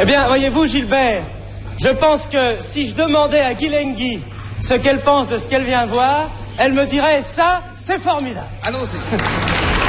Eh bien, voyez-vous, Gilbert, je pense que si je demandais à Guilenghi ce qu'elle pense de ce qu'elle vient de voir, elle me dirait, ça, c'est formidable. Ah non, c'est...